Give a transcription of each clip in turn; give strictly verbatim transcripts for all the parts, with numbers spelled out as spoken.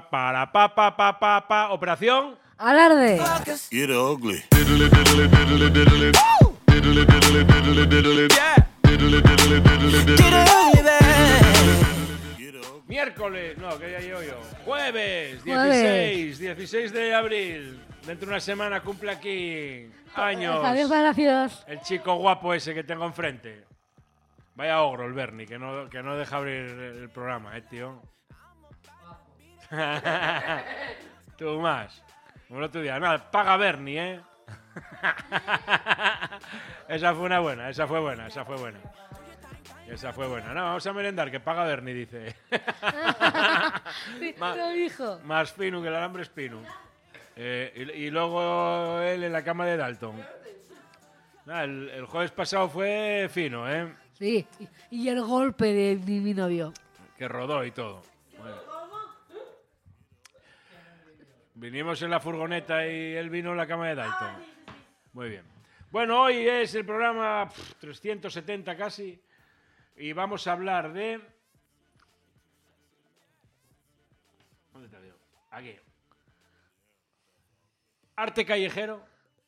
pa, para, pa, pa, pa, pa, pa. Operación ¡Alarde! Get ugly. Miércoles, no, que ya llevo yo. Jueves, Jueves. dieciséis, dieciséis de abril. Dentro de una semana cumple aquí años. Javier Palacios. El chico guapo ese que tengo enfrente. Vaya ogro el Bernie, que no, que no deja abrir el programa, eh, tío. Tú más. Como el otro día. Nada, paga Bernie, eh. Esa fue una buena, esa fue buena, esa fue buena. Esa fue buena. No, vamos a merendar, que paga Bernie, dice. Sí, Ma- lo dijo. Más fino que el alambre es fino. Eh, y, y luego él en la cama de Dalton. Nada, el, el jueves pasado fue fino, ¿eh? Sí, y, y el golpe de, de mi novio. Que rodó y todo. Bueno. Vinimos en la furgoneta y él vino en la cama de Dalton. Muy bien. Bueno, hoy es el programa pff, trescientos setenta casi. Y vamos a hablar de... ¿Dónde te veo? Aquí. Arte callejero.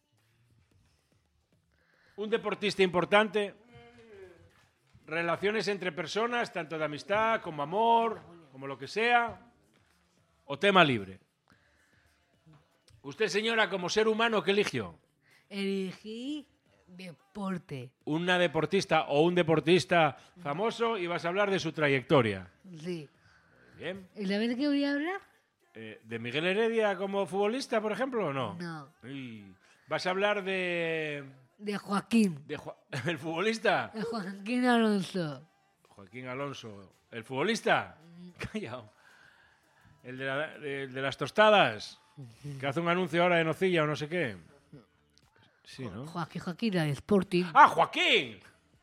Un deportista importante. Relaciones entre personas, tanto de amistad como amor, como lo que sea. O tema libre. Usted, señora, como ser humano, ¿qué eligió? Elegí deporte. Una deportista o un deportista famoso y vas a hablar de su trayectoria. Sí. Bien. ¿Y la vez que voy a hablar? Eh, ¿De Miguel Heredia como futbolista, por ejemplo, o no? No. Uy. ¿Vas a hablar de... De Joaquín. de Ju- el futbolista? De Joaquín Alonso. Joaquín Alonso. ¿El futbolista? Callao. ¿El de, la- de- de las tostadas? Que hace un anuncio ahora de nocilla o no sé qué. Sí, ¿no? Joaquín, Joaquín, la de Sporting. ¡Ah, Joaquín!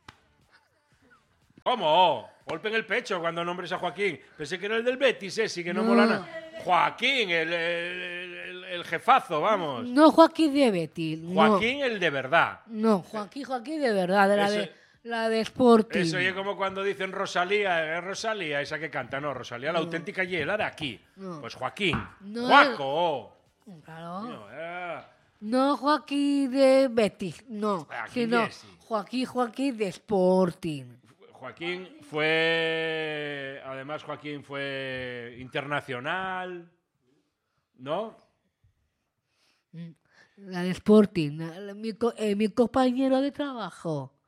¿Cómo? Golpe en el pecho cuando nombres a Joaquín. Pensé que era el del Betis, ese, que no, No. mola nada. Joaquín, el, el- el- el jefazo, vamos. No Joaquín de Betis. no. Joaquín, el de verdad. No, Joaquín, Joaquín de verdad, de la, Eso- de, la de Sporting. Eso es como cuando dicen Rosalía, es Rosalía, esa que canta, no, Rosalía, la auténtica y la de aquí. No. Pues Joaquín. No. Juaco. Claro. No, eh. No Joaquín de Betis, no. Joaquín Sino Jesse. Joaquín, Joaquín de Sporting. Joaquín fue, además Joaquín fue internacional, ¿no? La de Sporting. la- la- mi, co- eh, mi compañero de trabajo.